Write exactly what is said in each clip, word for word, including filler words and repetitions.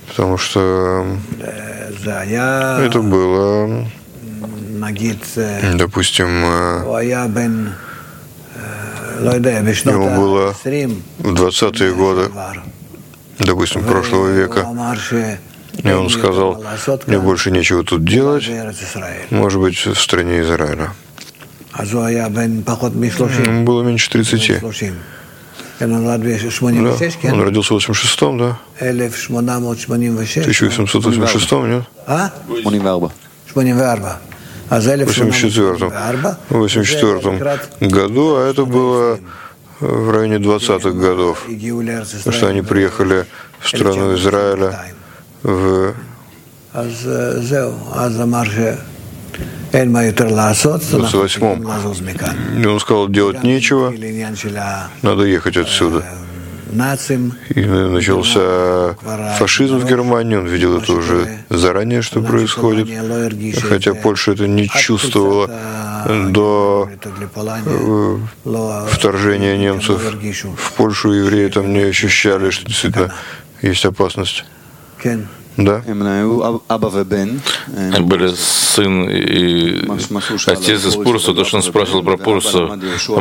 Потому что это было, допустим, ему было в двадцатые годы, допустим, прошлого века, и он сказал: мне больше нечего тут делать, может быть, в стране Израиля. Ему было меньше тридцати. Да, он родился в восемьдесят шестом, да? тысяча восемьсот восемьдесят шестом, нет? В восемьдесят четвёртом. В восемьдесят четвёртом году, а это было в районе двадцатых годов, потому что они приехали в страну Израиля в двадцать восьмом. И он сказал: делать нечего, надо ехать отсюда. И начался фашизм в Германии, он видел это уже заранее, что происходит, хотя Польша это не чувствовала до вторжения немцев в Польшу. Евреи там не ощущали, что действительно есть опасность. Да. Были сын и отец из Пурса, то, что он спрашивал про Пурсу.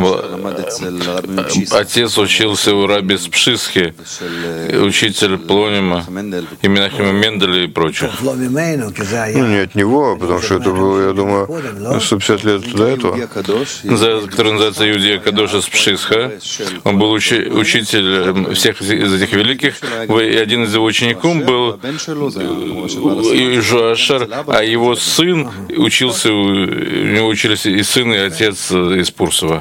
Отец учился у раби Спшисхи, учитель Плонима, и Менахема Менделя и прочих. Ну, не от него, потому что это было, я думаю, сто пятьдесят лет до этого. Который называется Иудея Кадош из Пшисха. Он был учи- учитель всех из этих великих, и один из его учеников был Жуашар, а его сын учился, у него учились и сын, и отец из Пурсова.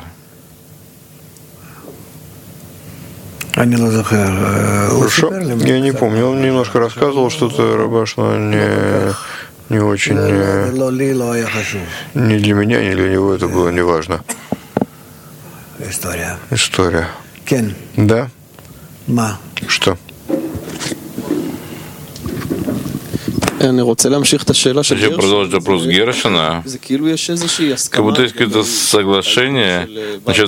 Хорошо. Я не помню. Он немножко рассказывал что-то, Рабаш, но не, не очень... Ни для меня, ни для него это было неважно. История. История. Да? Что? Я хочу продолжить вопрос Гершина. Как будто есть какое-то соглашение насчет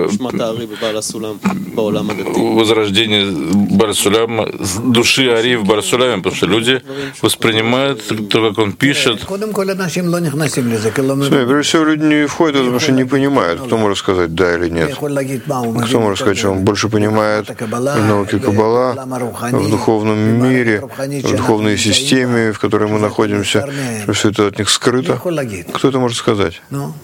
возрождения Бар-Суляма, души Ари в Бар-Суляме, потому что люди воспринимают то, как он пишет. Смотри, прежде всего, люди не входят, потому что не понимают, кто может сказать да или нет. Кто может сказать, что он больше понимает в науке Каббала, в духовном мире, в духовной системе, в которой мы находимся, что все это от них скрыто. Кто это может сказать? Ну.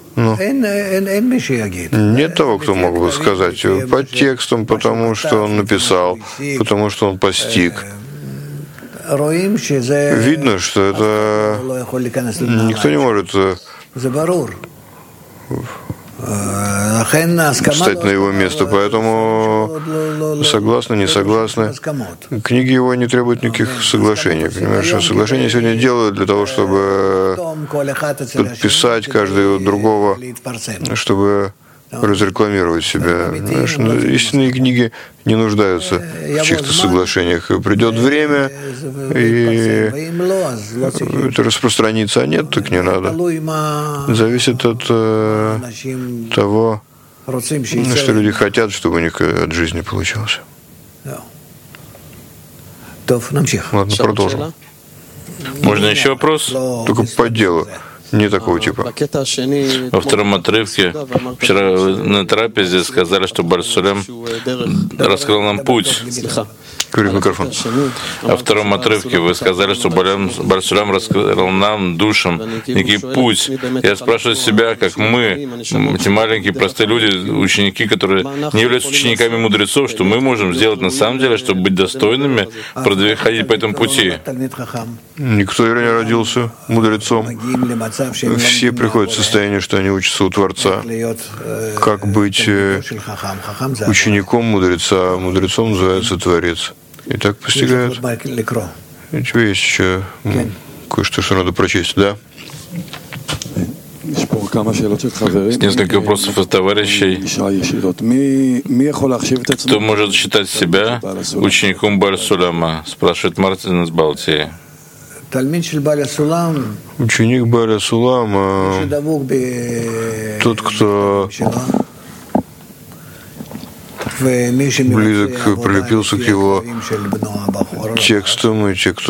Нет того, кто мог бы сказать по текстам, потому что он написал, потому что он постиг. Видно, что это никто не может встать на его место, поэтому согласны, не согласны. Книги его не требуют никаких соглашений. Понимаешь, что соглашения сегодня делают для того, чтобы подписать каждого другого, чтобы разрекламировать себя. Знаешь, истинные книги не нуждаются в чьих-то соглашениях. Придет время, и это распространится, а нет, так не надо. Зависит от э, того, что люди хотят, чтобы у них от жизни получилось. Ладно, продолжим. Можно еще вопрос? Только по делу. Не такого типа. Во втором отрывке вчера на трапезе сказали, что Бар-Сулям раскрыл нам путь. Говорит микрофон. Во втором отрывке вы сказали, что Бар-Сулям раскрыл нам, душам, некий путь. Я спрашиваю себя, как мы, эти маленькие простые люди, ученики, которые не являются учениками мудрецов, что мы можем сделать на самом деле, чтобы быть достойными, ходить по этому пути. Никто не родился мудрецом. Все приходят в состояние, что они учатся у Творца. Как быть учеником мудреца? Мудрецом называется Творец. И так постигают. У тебя есть еще кое-что, что надо прочесть, да? Несколько вопросов от товарищей. Кто может считать себя учеником Бар-Суляма? Спрашивает Мартин из Балтии. Ученик Бааля Сулама, тот, кто близок, прилепился к его текстам, и те, кто